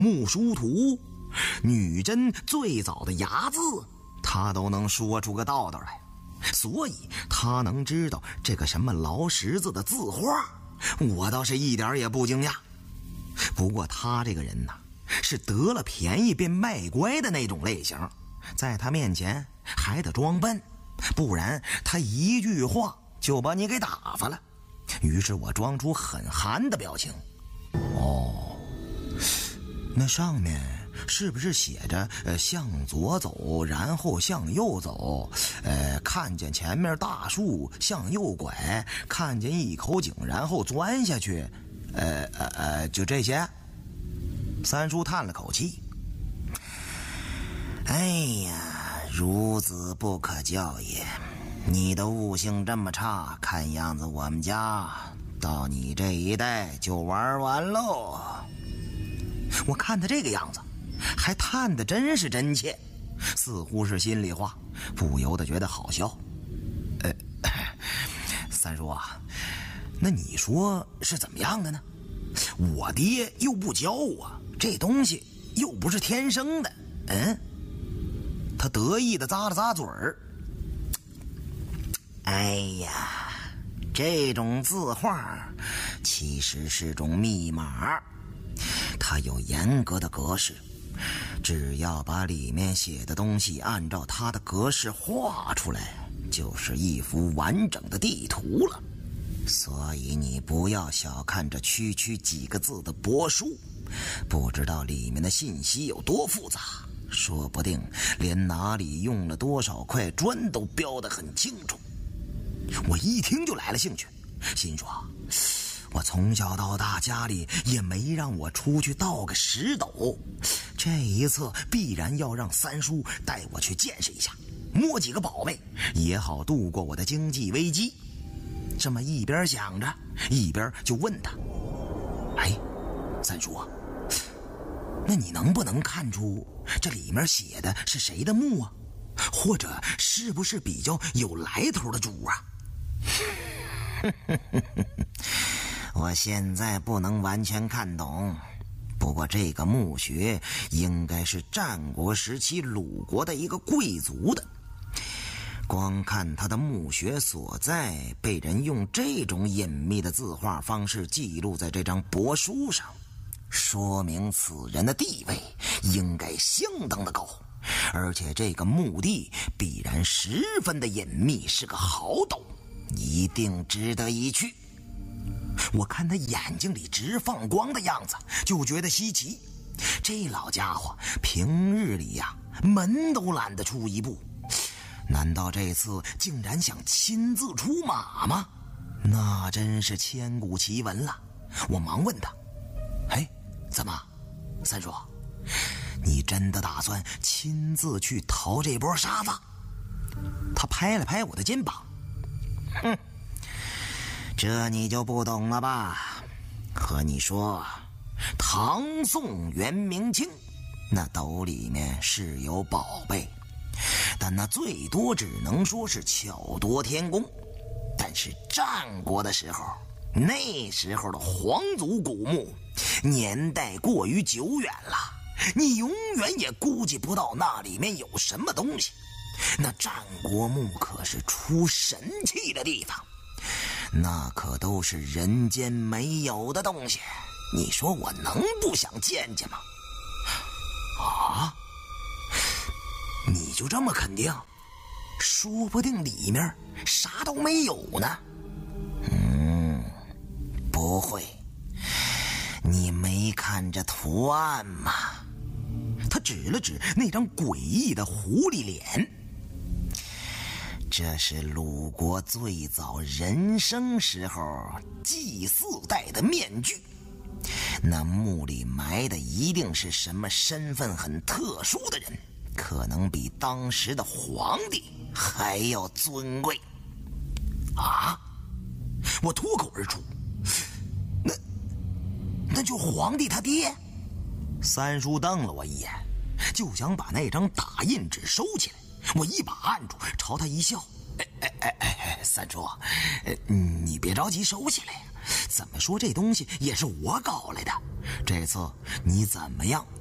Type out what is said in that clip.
木书图、女真最早的牙字，他都能说出个道道来。所以他能知道这个什么劳什字的字画，我倒是一点也不惊讶。不过他这个人呢，是得了便宜便卖乖的那种类型，在他面前还得装笨，不然他一句话就把你给打发了。于是我装出很寒的表情。哦，那上面是不是写着向左走，然后向右走，看见前面大树向右拐，看见一口井然后钻下去，就这些？三叔叹了口气。哎呀，孺子不可教也，你的悟性这么差，看样子我们家到你这一代就玩完喽。我看他这个样子还叹得真是真切，似乎是心里话，不由得觉得好笑。三叔啊，那你说是怎么样的呢？我爹又不教我，这东西又不是天生的。他得意地咂了咂嘴儿。哎呀，这种字画其实是种密码，它有严格的格式，只要把里面写的东西按照它的格式画出来，就是一幅完整的地图了。所以你不要小看这区区几个字的帛书，不知道里面的信息有多复杂，说不定连哪里用了多少块砖都标得很清楚。我一听就来了兴趣，心说我从小到大家里也没让我出去倒个10斗，这一次必然要让三叔带我去见识一下，摸几个宝贝也好度过我的经济危机。这么一边想着，一边就问他：三叔啊，那你能不能看出这里面写的是谁的墓啊？或者是不是比较有来头的主啊？我现在不能完全看懂，不过这个墓穴应该是战国时期鲁国的一个贵族的。光看他的墓穴所在被人用这种隐秘的字画方式记录在这张帛书上，说明此人的地位应该相当的高，而且这个墓地必然十分的隐秘，是个好斗，一定值得一去。我看他眼睛里直放光的样子，就觉得稀奇。这老家伙平日里呀，门都懒得出一步，难道这次竟然想亲自出马吗？那真是千古奇闻了。我忙问他：怎么，三叔，你真的打算亲自去淘这波沙子？他拍了拍我的肩膀：这你就不懂了吧？和你说，唐宋元明清那斗里面是有宝贝，但那最多只能说是巧夺天工。但是战国的时候，那时候的皇族古墓年代过于久远了，你永远也估计不到那里面有什么东西。那战国墓可是出神器的地方，那可都是人间没有的东西，你说我能不想见见吗？啊，你就这么肯定？说不定里面啥都没有呢。不会，你没看这图案吗？他指了指那张诡异的狐狸脸。这是鲁国最早人生时候祭祀戴的面具，那墓里埋的一定是什么身份很特殊的人，可能比当时的皇帝还要尊贵。啊！我脱口而出，那就皇帝他爹。三叔瞪了我一眼，就想把那张打印纸收起来，我一把按住，朝他一笑：三叔，你别着急收起来， 怎么说这东西也是我搞来的，这次你怎么样